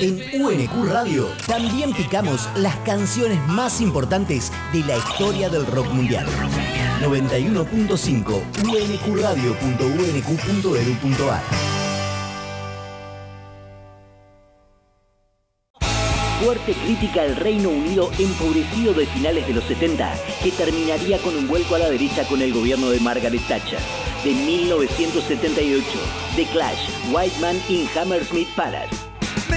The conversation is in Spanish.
En UNQ Radio también picamos las canciones más importantes de la historia del rock mundial. 91.5 unqradio.unq.edu.ar. Fuerte crítica al Reino Unido empobrecido de finales de los 70, que terminaría con un vuelco a la derecha con el gobierno de Margaret Thatcher. De 1978, The Clash, White Man in Hammersmith Palace.